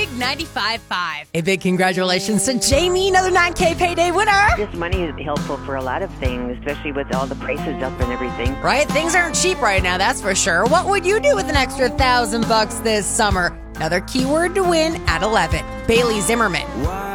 Big 95.5. A big congratulations to Jamie, another 9K payday winner. This money is helpful for a lot of things, especially with all the prices up and everything. Right? Things aren't cheap right now, that's for sure. What would you do with an extra $1,000 this summer? Another keyword to win at 11. Bailey Zimmerman.